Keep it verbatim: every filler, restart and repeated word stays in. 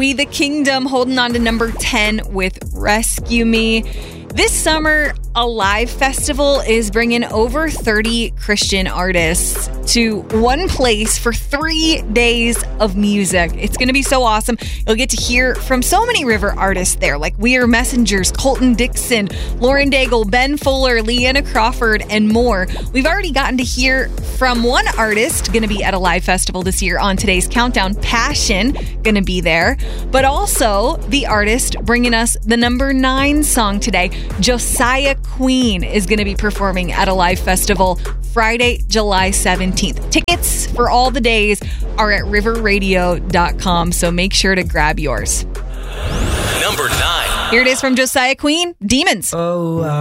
We the Kingdom holding on to number ten with Rescue Me. This summer, Alive Festival is bringing over thirty Christian artists to one place for three days of music. It's going to be so awesome. You'll get to hear from so many river artists there, like We Are Messengers, Colton Dixon, Lauren Daigle, Ben Fuller, Leanna Crawford, and more. We've already gotten to hear from one artist going to be at Alive Festival this year on today's countdown, Passion, going to be there. But also the artist bringing us the number nine song today, Josiah Queen, is going to be performing at Alive Festival Friday, July seventeenth. Tickets for all the days are at river radio dot com, so make sure to grab yours. Number nine. Here it is from Josiah Queen, Demons. Oh,